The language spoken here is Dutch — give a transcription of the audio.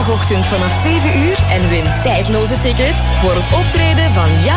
Vrijdagochtend vanaf 7 uur en win tijdloze tickets voor het optreden van Jan